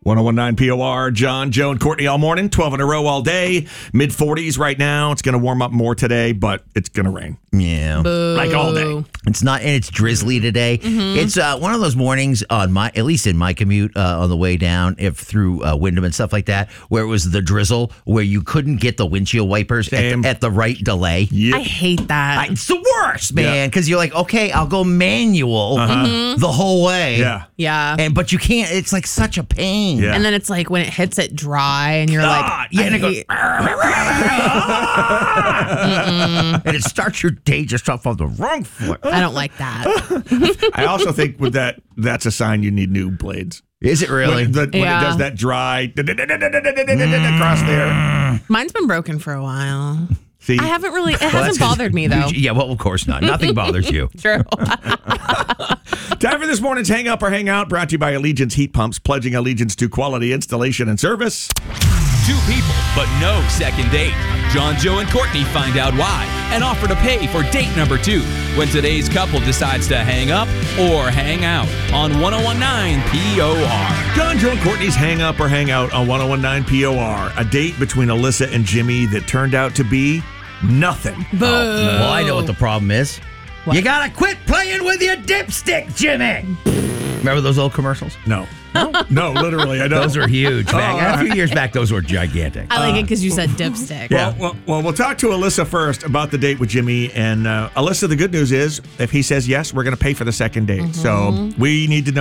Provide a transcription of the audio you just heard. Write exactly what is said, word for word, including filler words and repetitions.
one oh one point nine P O R, John, Joe, and Courtney all morning, twelve in a row all day. mid forties right now. It's going to warm up more today, but it's going to rain. Yeah. Boo. Like all day. It's not, and it's drizzly today. Mm-hmm. It's uh, one of those mornings on my, at least in my commute uh, on the way down, if through uh, Wyndham and stuff like that, where it was the drizzle, where you couldn't get the windshield wipers at Same. the, at the right delay. Yep. I hate that. I, it's the worst, man, because you're like, okay, I'll go manual Mm-hmm. the whole way. Yeah. yeah. And but you can't. It's like such a pain. Yeah. And then it's like when it hits it dry and you're God, like, yeah, I and it goes, hate- and it starts your day just off on the wrong foot. I don't like that. I also think with that, that's a sign you need new blades. Is it really? When, the, when Yeah. it does that dry across there. Mine's been broken for a while. See, I haven't really, it Well, hasn't that's 'cause bothered me you- though. yeah, well, of course not. Nothing bothers you. True. time for this morning's Hang Up or Hang Out, brought to you by Allegiance Heat Pumps, pledging allegiance to quality installation and service. Two people, but no second date. John, Joe, and Courtney find out why and offer to pay for date number two when today's couple decides to hang up or hang out on one oh one point nine P O R. John, Joe, and Courtney's Hang Up or Hang Out on one oh one point nine P O R. A date between Alyssa and Jimmy that turned out to be nothing. Boo. Well, I know what the problem is. You gotta quit playing with your dipstick, Jimmy. Remember those old commercials? No. No, no literally, I don't. Those are huge. Back, a few years back, those were gigantic. I like it because you said dipstick. Well, well, well, we'll talk to Alyssa first about the date with Jimmy. And uh, Alyssa, the good news is, if he says yes, we're going to pay for the second date. So we need to know.